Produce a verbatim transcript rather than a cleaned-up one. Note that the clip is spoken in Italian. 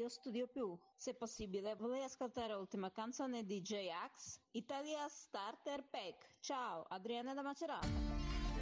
io studio più. Se possibile, vorrei ascoltare l'ultima canzone di J-Ax, Italia Starter Pack. Ciao, Adriana da Macerata.